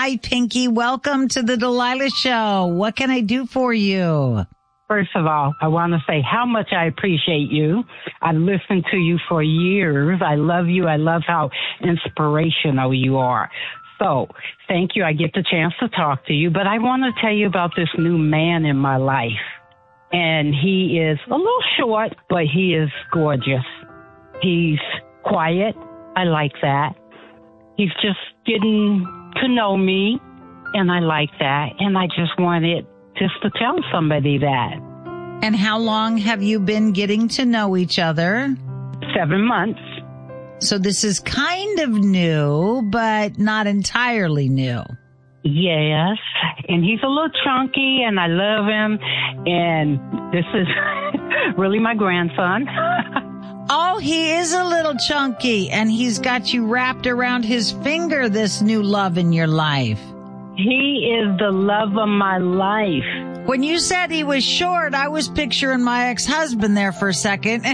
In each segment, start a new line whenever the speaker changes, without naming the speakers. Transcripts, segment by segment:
Hi, Pinky. Welcome to the Delilah Show. What can I do for you?
First of all, I want to say how much I appreciate you. I've listened to you for years. I love you. I love how inspirational you are. So, thank you. I get the chance to talk to you. But I want to tell you about this new man in my life. And he is a little short, but he is gorgeous. He's quiet. I like that. He's just getting to know me, and I like that. And I just wanted just to tell somebody that.
And how long have you been getting to know each other?
7 months.
So this is kind of new, but not entirely new.
Yes. And he's a little chunky, and I love him. And this is really my grandson.
Oh, he is a little chunky, and he's got you wrapped around his finger, this new love in your life.
He is the love of my life.
When you said he was short, I was picturing my ex-husband there for a second.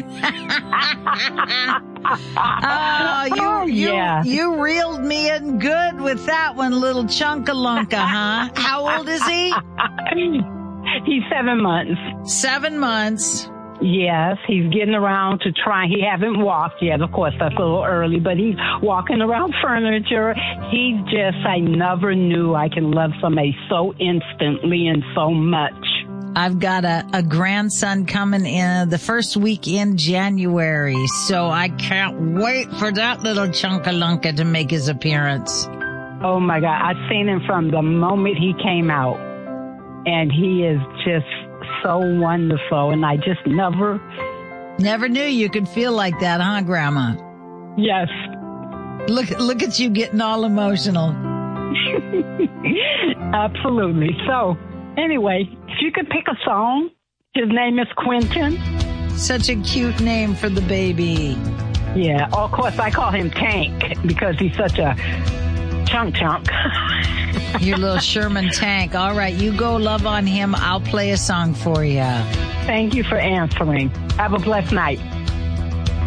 You reeled me in good with that one, little chunkalunka, huh? How old is he?
He's 7 months.
7 months.
Yes, he's getting around to try. He hasn't walked yet. Of course, that's a little early, but he's walking around furniture. I never knew I can love somebody so instantly and so much.
I've got a grandson coming in the first week in January, so I can't wait for that little chunkalunka to make his appearance.
Oh, my God. I've seen him from the moment he came out, and he is just so wonderful, and I just never
knew you could feel like that, huh, Grandma?
Yes.
Look at you getting all emotional.
Absolutely. So, anyway, if you could pick a song, his name is Quentin.
Such a cute name for the baby.
Yeah. Of course, I call him Tank because he's such a chunk.
Your little Sherman Tank. All right, you go love on him. I'll play a song for you.
Thank you for answering. Have a blessed night.